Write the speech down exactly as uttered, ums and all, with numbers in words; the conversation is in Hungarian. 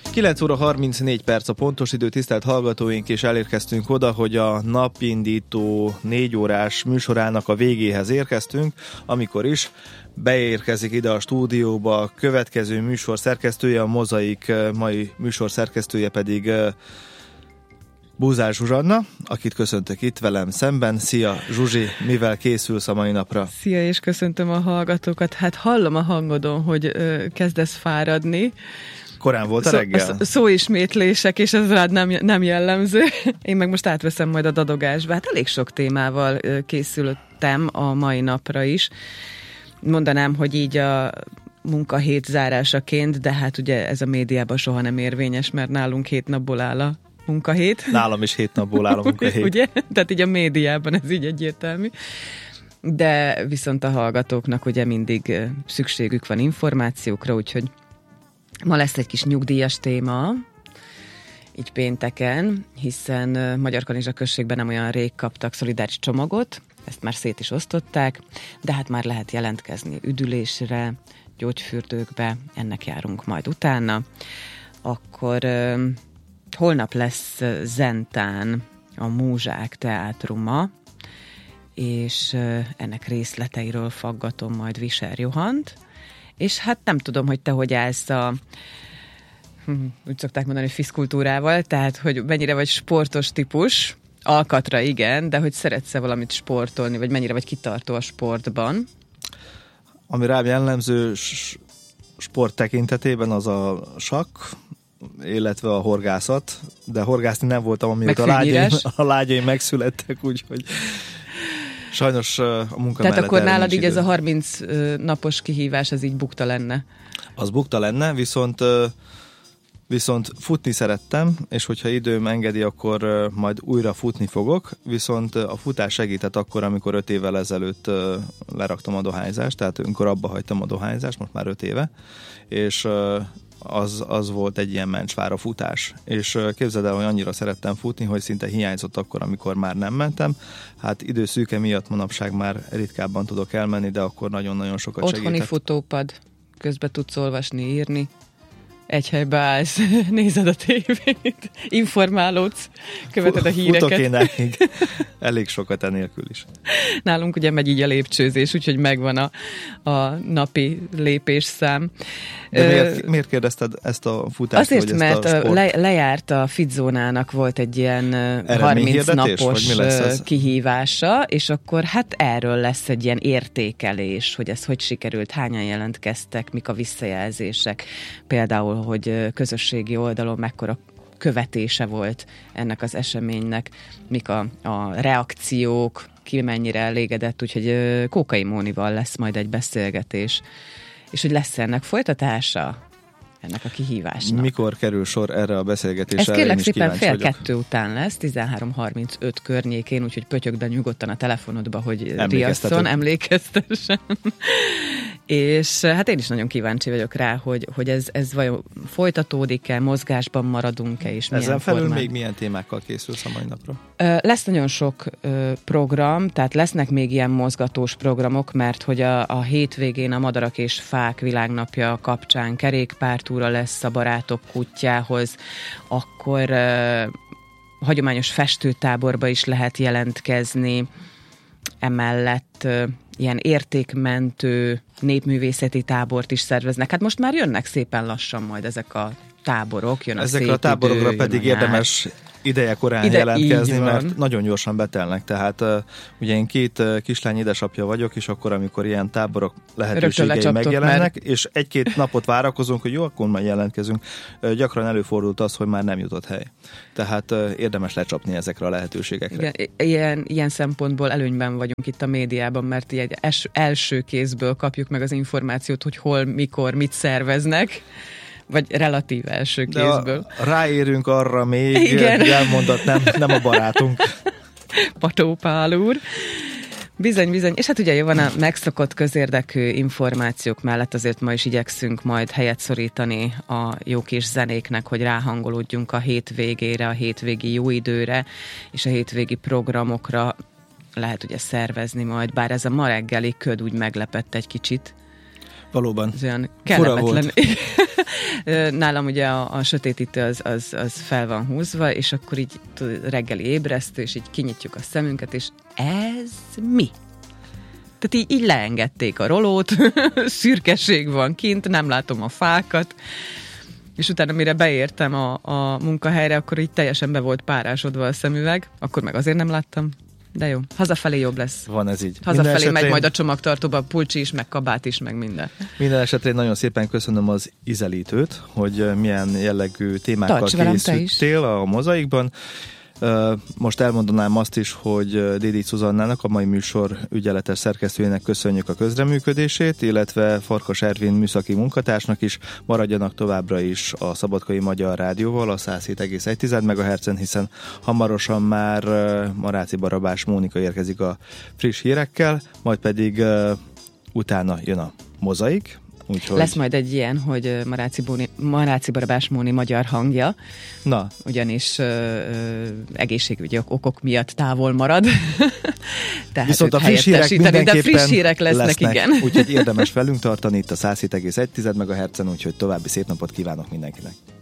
kilenc óra harmincnégy perc a pontos idő, tisztelt hallgatóink, és elérkeztünk oda, hogy a napindító négy órás műsorának a végéhez érkeztünk, amikor is beérkezik ide a stúdióba a következő műsor szerkesztője, a Mozaik mai műsor szerkesztője pedig Búzár Zsuzsanna, akit köszöntök itt velem szemben. Szia Zsuzsi, mivel készülsz a mai napra? Szia, és köszöntöm a hallgatókat. Hát hallom a hangodon, hogy ö, kezdesz fáradni. Korán volt a Szó, reggel? A szóismétlések, és ez rád nem, nem jellemző. Én meg most átveszem majd a dadogásba. Hát elég sok témával ö, készültem a mai napra is. Mondanám, hogy így a munkahét zárásaként, de hát ugye ez a médiában soha nem érvényes, mert nálunk hét napból áll a munkahét. Nálam is hét napból áll a munkahét. Ugye? Tehát így a médiában ez így egyértelmű. De viszont a hallgatóknak ugye mindig szükségük van információkra, úgyhogy ma lesz egy kis nyugdíjas téma, így pénteken, hiszen Magyarkanizsa községben nem olyan rég kaptak szolidáris csomagot, ezt már szét is osztották, de hát már lehet jelentkezni üdülésre, gyógyfürdőkbe, ennek járunk majd utána. Akkor holnap lesz Zentán a Múzsák teátruma, és ennek részleteiről faggatom majd Viser Johant, és hát nem tudom, hogy te hogy állsz a, úgy szokták mondani, fiszkultúrával, tehát hogy mennyire vagy sportos típus, alkatra igen, de hogy szeretsz-e valamit sportolni, vagy mennyire vagy kitartó a sportban? Ami rám jellemző sport tekintetében az a sakk, illetve a horgászat, de horgászni nem voltam, amióta a lágyaim, a lágyaim megszülettek, úgyhogy sajnos a munka Tehát mellett akkor nálad így idő. Ez a harminc napos kihívás, ez így bukta lenne? Az bukta lenne, viszont viszont futni szerettem, és hogyha időm engedi, akkor majd újra futni fogok, viszont a futás segített akkor, amikor öt évvel ezelőtt leraktam a dohányzást, tehát amikor abba hagytam a dohányzást, most már öt éve, és az, az volt egy ilyen mencsvár a futás. És képzeld el, hogy annyira szerettem futni, hogy szinte hiányzott akkor, amikor már nem mentem. Hát időszűke miatt manapság már ritkábban tudok elmenni, de akkor nagyon-nagyon sokat Otthoni segített. Otthoni futópad, közben tudsz olvasni, írni. Egy helybe állsz, nézed a tévét, informálódsz, követed a híreket. Futok én elég, elég sokat enélkül is. Nálunk ugye megy így a lépcsőzés, úgyhogy megvan a, a napi lépésszám. De miért, miért kérdezted ezt a futást? Azért, vagy mert ezt a sport... le, lejárt a Fitzónának volt egy ilyen harminc napos kihívása, és akkor hát erről lesz egy ilyen értékelés, hogy ez hogy sikerült, hányan jelentkeztek, mik a visszajelzések. Például, hogy közösségi oldalon mekkora követése volt ennek az eseménynek, mik a, a reakciók, ki mennyire elégedett, úgyhogy Kókai Mónival lesz majd egy beszélgetés. És hogy lesz ennek folytatása, ennek a kihívásnak. Mikor kerül sor erre a beszélgetésre? Ez kérlek szépen fél vagyok. kettő után lesz, tizenhárom harmincöt környékén, úgyhogy pötyög be nyugodtan a telefonodba, hogy riasszon, emlékeztessen. És hát én is nagyon kíváncsi vagyok rá, hogy, hogy ez, ez vajon folytatódik-e, mozgásban maradunk-e, és milyen Ezen felül formán. még milyen témákkal készülsz a mai napra? Lesz nagyon sok program, tehát lesznek még ilyen mozgatós programok, mert hogy a, a hétvégén a Madarak és Fák világnapja kapcsán kerékpártúra lesz a Barátok kutyához, akkor uh, hagyományos festőtáborba is lehet jelentkezni, emellett uh, ilyen értékmentő népművészeti tábort is szerveznek. Hát most már jönnek szépen lassan majd ezek a táborok, jön a Ezekre a táborokra idő, pedig érdemes ideje korán Ide, jelentkezni, mert nagyon gyorsan betelnek. Tehát uh, ugye én két uh, kislány édesapja vagyok, és akkor, amikor ilyen táborok lehetőségei megjelennek, mert... és egy-két napot várakozunk, hogy jó, akkor már jelentkezünk. Uh, gyakran előfordult az, hogy már nem jutott hely. Tehát uh, érdemes lecsapni ezekre a lehetőségekre. Igen, ilyen, ilyen szempontból előnyben vagyunk itt a médiában, mert így els, első kézből kapjuk meg az információt, hogy hol, mikor, mit szerveznek. Vagy relatív első kézből. Ráérünk arra még, igen. hogy elmondott, nem, nem a barátunk. Pató Pál úr. Bizony, bizony. És hát ugye van a megszokott közérdekű információk mellett, azért ma is igyekszünk majd helyet szorítani a jó kis zenéknek, hogy ráhangolódjunk a hétvégére, a hétvégi jó időre, és a hétvégi programokra lehet ugye szervezni majd, bár ez a ma reggeli köd úgy meglepett egy kicsit. Valóban. Ez olyan kellemetlen. Nálam ugye a, a sötétítő az, az, az fel van húzva, és akkor így reggeli ébresztő, és így kinyitjuk a szemünket, és ez mi? Tehát így, így leengedték a rolót, szürkeség van kint, nem látom a fákat, és utána mire beértem a, a munkahelyre, akkor így teljesen be volt párásodva a szemüveg, akkor meg azért nem láttam. De jó, hazafelé jobb lesz. Van ez így. Hazafelé esetre megy majd a csomagtartóba, pulcsi is, meg kabát is, meg minden. Minden esetre nagyon szépen köszönöm az ízelítőt, hogy milyen jellegű témákkal készültél a Mozaikban. Most elmondanám azt is, hogy Dédi Zsuzsannának, a mai műsor ügyeletes szerkesztőjének köszönjük a közreműködését, illetve Farkas Ervin műszaki munkatársnak is. Maradjanak továbbra is a Szabadkai Magyar Rádióval a száz hét egész egy megahertzen, hiszen hamarosan már Maráci Barabás Mónika érkezik a friss hírekkel, majd pedig utána jön a Mozaik. Úgyhogy... Lesz majd egy ilyen, hogy Maráci, Bóni, Maráci Barabás Móni magyar hangja, Na. ugyanis ö, ö, egészségügyi okok miatt távol marad. Tehát viszont a friss hírek mindenképpen de friss hírek lesznek, lesznek, igen. Úgyhogy érdemes velünk tartani itt a száz hét egész egy megahertzen, úgyhogy további szép napot kívánok mindenkinek.